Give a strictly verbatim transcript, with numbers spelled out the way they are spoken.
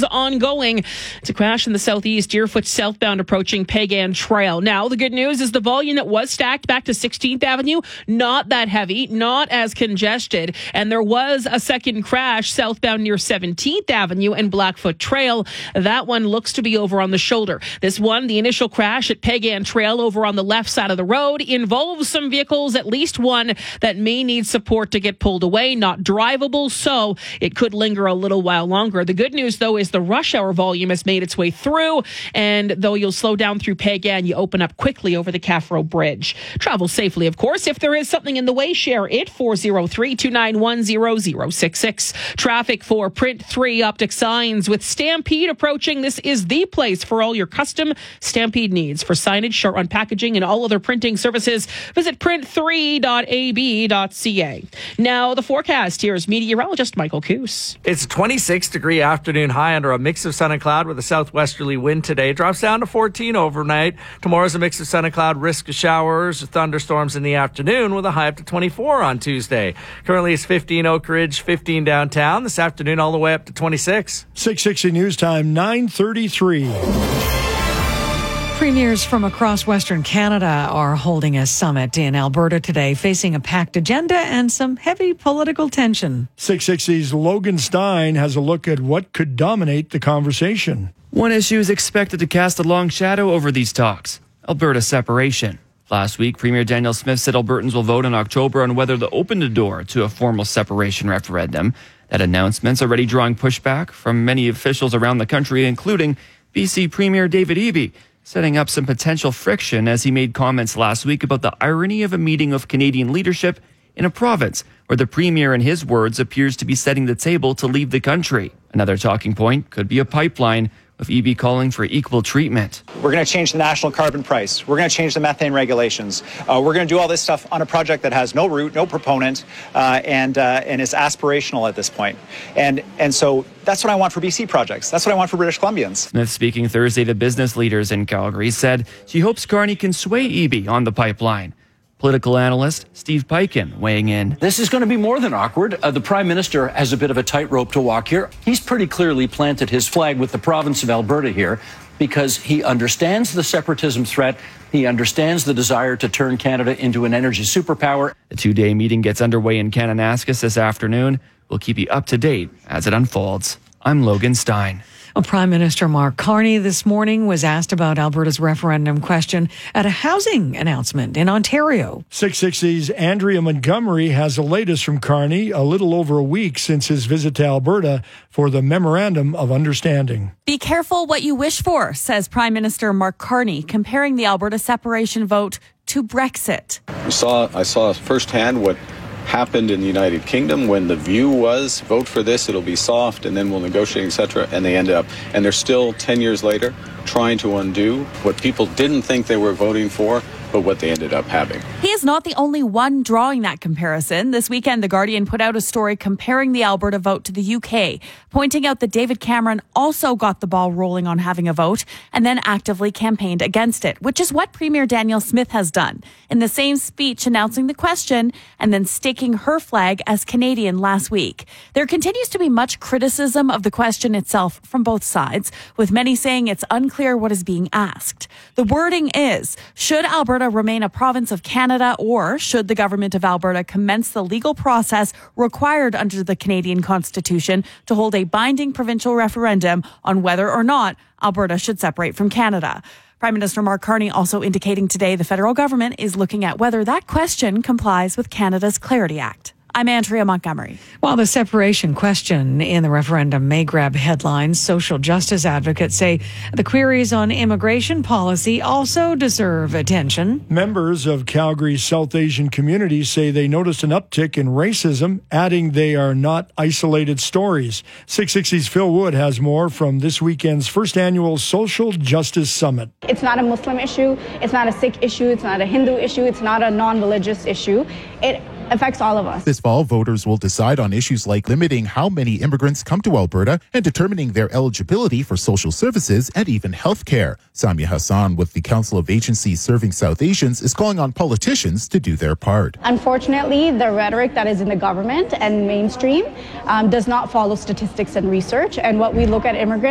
is ongoing. It's a crash in the southeast, Deerfoot southbound approaching Pagan Trail. Now, the good news is the volume that was stacked back to sixteenth Avenue, not that heavy, not as congested. And there was a second crash southbound near seventeenth Avenue and Blackfoot Trail. That one looks to be over on the shoulder. This one, the initial crash at Pagan Trail over on the left side of the road, involves some vehicles, at least one that may need support to get pulled away, not drivable, so it could linger a little while longer. The good news, though, is the rush hour volume has made its way through, and though you'll slow down through Pagan, you open up quickly over the Caffro Bridge. Travel safely, of course. If there is something in the way, share it. four oh three, two nine one, zero zero six six. Traffic for Print three Optic Signs. With Stampede approaching, this is the place for all your custom Stampede needs. For signage, short-run packaging, and all other printing services, visit print three dot a b dot c a. Now, the forecast. Here's meteorologist Michael Coos. It's a twenty-six degree afternoon high under a mix of sun and cloud with a southwesterly wind today. It drops down to fourteen overnight. Tomorrow's a mix of sun and cloud, risk of showers, thunderstorms in the afternoon with a high up to twenty-four on Tuesday. Currently it's fifteen Oak Ridge, fifteen downtown. This afternoon all the way up to twenty-six. six sixty News Time, nine thirty-three. Premiers from across Western Canada are holding a summit in Alberta today, facing a packed agenda and some heavy political tension. six sixty's Logan Stein has a look at what could dominate the conversation. One issue is expected to cast a long shadow over these talks: Alberta separation. Last week, Premier Danielle Smith said Albertans will vote in October on whether to open the door to a formal separation referendum. That announcement's already drawing pushback from many officials around the country, including B C Premier David Eby, setting up some potential friction as he made comments last week about the irony of a meeting of Canadian leadership in a province where the Premier, in his words, appears to be setting the table to leave the country. Another talking point could be a pipeline, with Eby calling for equal treatment. We're going to change the national carbon price. We're going to change the methane regulations. Uh, we're going to do all this stuff on a project that has no root, no proponent, uh, and uh, and is aspirational at this point. And and so that's what I want for B C projects. That's what I want for British Columbians. Smith, speaking Thursday to business leaders in Calgary, said she hopes Carney can sway Eby on the pipeline. Political analyst Steve Peikin weighing in. This is going to be more than awkward. Uh, the Prime Minister has a bit of a tightrope to walk here. He's pretty clearly planted his flag with the province of Alberta here because he understands the separatism threat. He understands the desire to turn Canada into an energy superpower. The two-day meeting gets underway in Kananaskis this afternoon. We'll keep you up to date as it unfolds. I'm Logan Stein. Well, Prime Minister Mark Carney this morning was asked about Alberta's referendum question at a housing announcement in Ontario. six sixty's Andrea Montgomery has the latest from Carney a little over a week since his visit to Alberta for the Memorandum of Understanding. Be careful what you wish for, says Prime Minister Mark Carney, comparing the Alberta separation vote to Brexit. We saw, I saw firsthand what happened in the United Kingdom when the view was vote for this, it'll be soft, and then we'll negotiate, et cetera. And they ended up, and they're still ten years later trying to undo what people didn't think they were voting for, but what they ended up having. He is not the only one drawing that comparison. This weekend, The Guardian put out a story comparing the Alberta vote to the U K, pointing out that David Cameron also got the ball rolling on having a vote and then actively campaigned against it, which is what Premier Danielle Smith has done in the same speech announcing the question and then staking her flag as Canadian last week. There continues to be much criticism of the question itself from both sides, with many saying it's unclear what is being asked. The wording is, should Alberta remain a province of Canada, or should the government of Alberta commence the legal process required under the Canadian Constitution to hold a binding provincial referendum on whether or not Alberta should separate from Canada? Prime Minister Mark Carney also indicating today the federal government is looking at whether that question complies with Canada's Clarity Act. I'm Andrea Montgomery. While the separation question in the referendum may grab headlines, social justice advocates say the queries on immigration policy also deserve attention. Members of Calgary's South Asian community say they noticed an uptick in racism, adding they are not isolated stories. six sixty's Phil Wood has more from this weekend's first annual Social Justice Summit. It's not a Muslim issue. It's not a Sikh issue. It's not a Hindu issue. It's not a non-religious issue. It affects all of us. This fall, voters will decide on issues like limiting how many immigrants come to Alberta and determining their eligibility for social services and even health care. Samia Hassan with the Council of Agencies Serving South Asians is calling on politicians to do their part. Unfortunately, the rhetoric that is in the government and mainstream um, does not follow statistics and research. And what we look at immigrants